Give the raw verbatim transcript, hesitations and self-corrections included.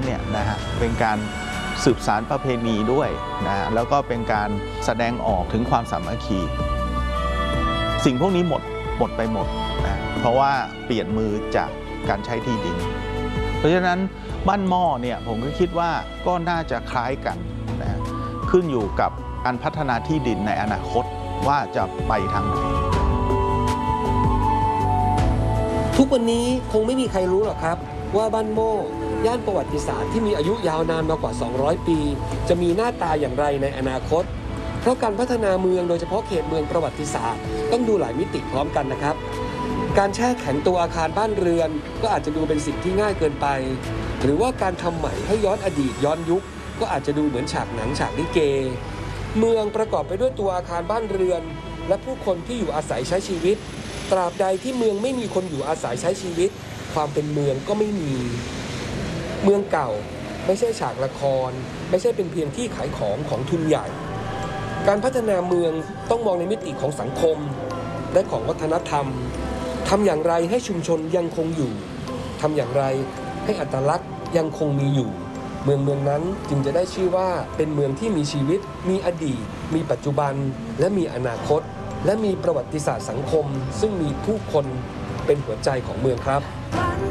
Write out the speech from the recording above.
เนี่ยนะฮะเป็นการสืบสานประเพณีด้วยนะฮะแล้วก็เป็นการแสดงออกถึงความสามัคคีสิ่งพวกนี้หมดหมดไปหมดนะเพราะว่าเปลี่ยนมือจากการใช้ที่ดินเพราะฉะนั้นบ้านหม้อเนี่ยผมก็คิดว่าก็น่าจะคล้ายกันนะขึ้นอยู่กับการพัฒนาที่ดินในอนาคตว่าจะไปทางไหนทุกวันนี้คงไม่มีใครรู้หรอกครับว่าบ้านโม่ย่านประวัติศาสตร์ที่มีอายุยาวนานมากว่าสองร้อยปีจะมีหน้าตาอย่างไรในอนาคตเพราะการพัฒนาเมืองโดยเฉพาะเขตเมืองประวัติศาสตร์ต้องดูหลายมิติพร้อมกันนะครับการแช่แข็งตัวอาคารบ้านเรือนก็อาจจะดูเป็นสิ่งที่ง่ายเกินไปหรือว่าการทำใหม่ให้ย้อนอดีตย้อนยุคก็อาจจะดูเหมือนฉากหนังฉากลิเกเมืองประกอบไปด้วยตัวอาคารบ้านเรือนและผู้คนที่อยู่อาศัยใช้ชีวิตตราบใดที่เมืองไม่มีคนอยู่อาศัยใช้ชีวิตความเป็นเมืองก็ไม่มีเมืองเก่าไม่ใช่ฉากละครไม่ใช่เป็นเพียงที่ขายของของทุนใหญ่การพัฒนาเมืองต้องมองในมิติของสังคมและของวัฒนธรรมทำอย่างไรให้ชุมชนยังคงอยู่ทำอย่างไรให้อัตลักษณ์ยังคงมีอยู่เมืองเมืองนั้นจึงจะได้ชื่อว่าเป็นเมืองที่มีชีวิตมีอดีตมีปัจจุบันและมีอนาคตและมีประวัติศาสตร์สังคมซึ่งมีผู้คนเป็นหัวใจของเมืองครับ